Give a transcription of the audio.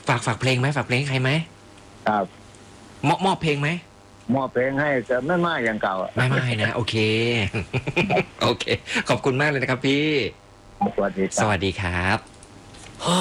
ฝากเพลงไหมฝากเพลงใครไหมครับมอบเพลงไหมมอบเพลงให้จะไม่มากอย่างเก่าไม่นะโอเคโอเคขอบคุณมากเลยนะครับพี่สวัสดีคสรับวัสดีครับ